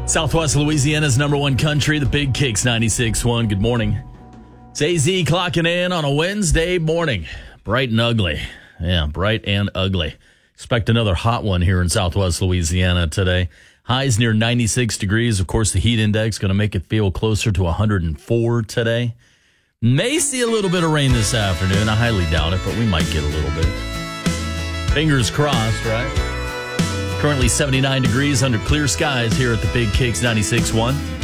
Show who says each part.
Speaker 1: Southwest Louisiana's number one country, the Big Kicks 96.1. Good morning. It's AZ clocking in on a Wednesday morning. Bright and ugly. Yeah, bright and ugly. Expect another hot one here in Southwest Louisiana today. Highs near 96 degrees. Of course, the heat index going to make it feel closer to 104 today. May see a little bit of rain this afternoon. I highly doubt it, but we might get a little bit. Fingers crossed, right? Currently 79 degrees under clear skies here at the Big Kicks 96.1.